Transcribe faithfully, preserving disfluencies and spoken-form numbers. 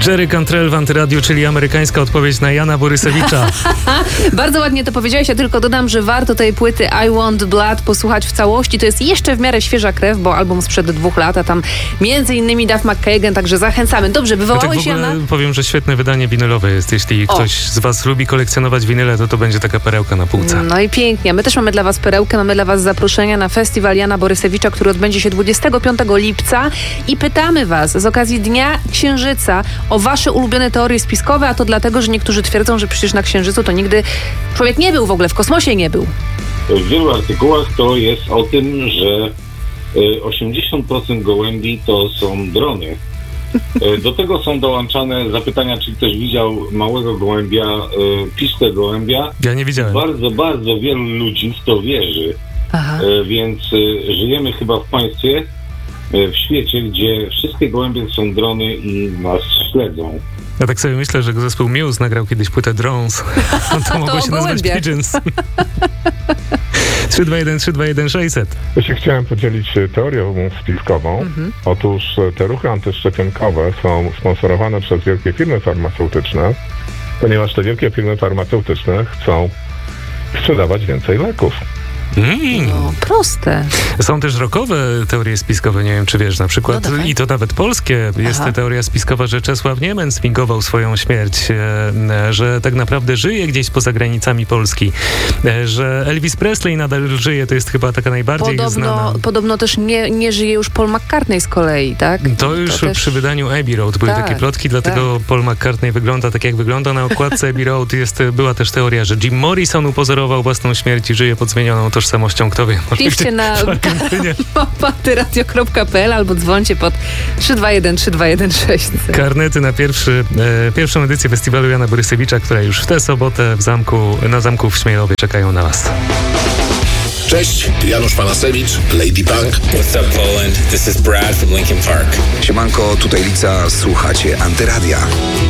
Jerry Cantrell w Antyradiu, czyli amerykańska odpowiedź na Jana Borysewicza. Bardzo ładnie to powiedziałeś, ja tylko dodam, że warto tej płyty I Want Blood posłuchać w całości. To jest jeszcze w miarę świeża krew, bo album sprzed dwóch lat, a tam między innymi Duff McKagan, także zachęcamy. Dobrze, wywołałeś, tak w ogóle Jana? powiem, że świetne wydanie winylowe jest. Jeśli O. ktoś z was lubi kolekcjonować winyle, to to będzie taka perełka na półce. No i pięknie. My też mamy dla was perełkę, mamy dla was zaproszenia na festiwal Jana Borysewicza, który odbędzie się dwudziestego piątego lipca i pytamy was z okazji Dnia Księżyca o wasze ulubione teorie spiskowe, a to dlatego, że niektórzy twierdzą, że przecież na Księżycu to nigdy człowiek nie był w ogóle, w kosmosie nie był. W wielu artykułach to jest o tym, że osiemdziesiąt procent gołębi to są drony. Do tego są dołączane zapytania, czy ktoś widział małego gołębia, piszczę gołębia. Ja nie widziałem. Bardzo, bardzo wielu ludzi w to wierzy. Aha. Więc żyjemy chyba w państwie, w świecie, gdzie wszystkie gołębie są drony i nas śledzą. Ja tak sobie myślę, że zespół Muse nagrał kiedyś płytę Drones. To mogło się nazywać Pigeons. trzy dwa jeden trzy dwa jeden sześćset. Ja się chciałem podzielić teorią spiskową. Mhm. Otóż te ruchy antyszczepionkowe są sponsorowane przez wielkie firmy farmaceutyczne, ponieważ te wielkie firmy farmaceutyczne chcą sprzedawać więcej leków. Mm. No, proste. Są też rockowe teorie spiskowe, nie wiem czy wiesz, na przykład, no i to nawet polskie. Jest Aha. teoria spiskowa, że Czesław Niemen sfingował swoją śmierć, e, że tak naprawdę żyje gdzieś poza granicami Polski, e, że Elvis Presley nadal żyje, to jest chyba taka najbardziej Podobno, znana. podobno też nie, nie żyje już Paul McCartney z kolei, tak? To już to też... przy wydaniu Abbey Road były Tak, takie plotki, dlatego tak. Paul McCartney wygląda tak, jak wygląda na okładce Abbey Road. Jest, była też teoria, że Jim Morrison upozorował śmierć i żyje pod zmienioną tożsamością. Kto wie? Piszcie na patyradio kropka pe el albo dzwońcie pod trzy dwa jeden trzy dwa jeden sześć. Karnety na pierwszy, e, pierwszą edycję festiwalu Jana Borysewicza, która już w tę sobotę w zamku, na zamku w Śmiejowie czekają na was. Cześć, tu Janusz Panasewicz, Lady Punk. What's up Poland? This is Brad from Linkin Park. Siemanko, tutaj Lica, słuchacie Antyradia.